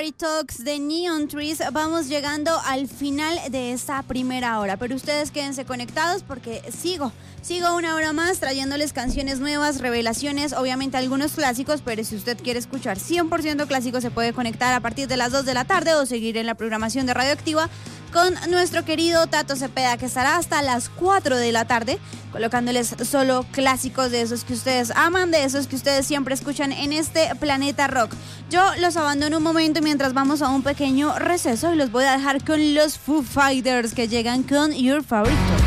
Party Talks de Neon Trees, vamos llegando al final de esta primera hora, pero ustedes quédense conectados porque sigo una hora más trayéndoles canciones nuevas, revelaciones, obviamente algunos clásicos, pero si usted quiere escuchar 100% clásicos se puede conectar a partir de las 2 de la tarde o seguir en la programación de Radioactiva con nuestro querido Tato Cepeda, que estará hasta las 4 de la tarde, colocándoles solo clásicos de esos que ustedes aman, de esos que ustedes siempre escuchan en este planeta rock. Yo los abandono un momento mientras vamos a un pequeño receso y los voy a dejar con los Foo Fighters que llegan con Your Favorite.